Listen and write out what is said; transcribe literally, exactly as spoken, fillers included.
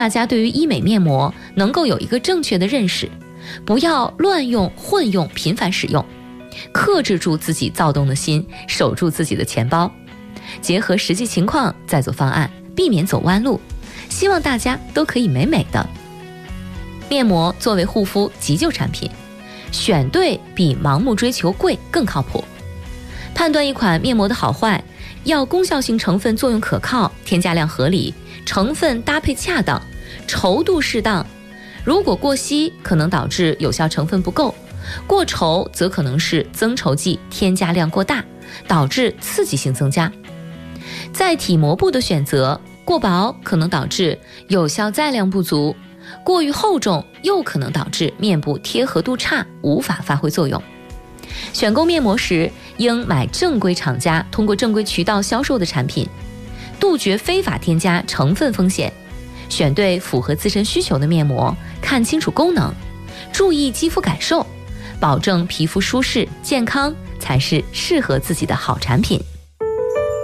大家对于医美面膜能够有一个正确的认识，不要乱用、混用、频繁使用，克制住自己躁动的心，守住自己的钱包，结合实际情况再做方案，避免走弯路。希望大家都可以美美的。面膜作为护肤急救产品，选对比盲目追求贵更靠谱。判断一款面膜的好坏，要功效性成分作用可靠，添加量合理，成分搭配恰当，稠度适当。如果过稀，可能导致有效成分不够；过稠则可能是增稠剂添加量过大，导致刺激性增加。在体膜部的选择，过薄可能导致有效载量不足，过于厚重又可能导致面部贴合度差，无法发挥作用。选购面膜时，应买正规厂家通过正规渠道销售的产品，杜绝非法添加成分风险。选对符合自身需求的面膜，看清楚功能，注意肌肤感受，保证皮肤舒适健康，才是适合自己的好产品。